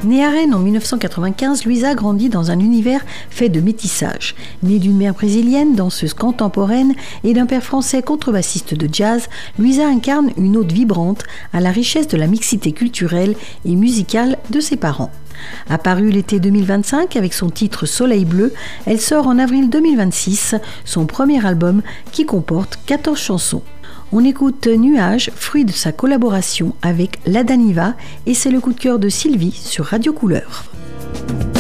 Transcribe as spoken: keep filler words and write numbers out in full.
Née à Rennes en mille neuf cent quatre-vingt-quinze, Luisa grandit dans un univers fait de métissage. Née d'une mère brésilienne, danseuse contemporaine, et d'un père français contrebassiste de jazz, Luisa incarne une ode vibrante à la richesse de la mixité culturelle et musicale de ses parents. Apparue l'été deux mille vingt-cinq avec son titre Soleil bleu, elle sort en avril deux mille vingt-six son premier album qui comporte quatorze chansons. On écoute Nuages, fruit de sa collaboration avec La Daniva, et c'est le coup de cœur de Sylvie sur Radio Couleur.